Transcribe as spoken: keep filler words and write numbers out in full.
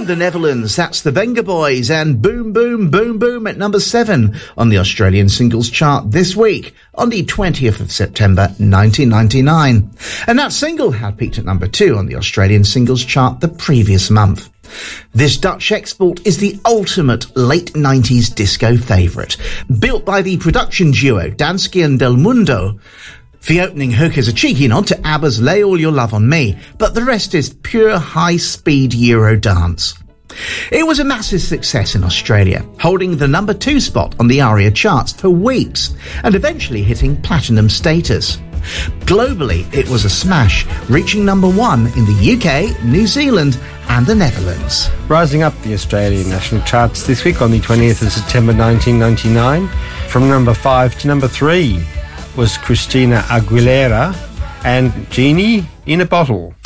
the Netherlands, that's the Venga Boys and Boom Boom Boom Boom at number seven on the Australian singles chart this week on the twentieth of September nineteen ninety-nine. And that single had peaked at number two on the Australian singles chart the previous month. This Dutch export is the ultimate late nineties disco favourite, built by the production duo Dansky and Del Mundo. The opening hook is a cheeky nod to ABBA's Lay All Your Love on Me, but the rest is pure high-speed Euro dance. It was a massive success in Australia, holding the number two spot on the ARIA charts for weeks, and eventually hitting platinum status. Globally, it was a smash, reaching number one in the U K, New Zealand, and the Netherlands. Rising up the Australian national charts this week on the twentieth of September nineteen ninety-nine, from number five to number three, was Christina Aguilera and Genie in a Bottle.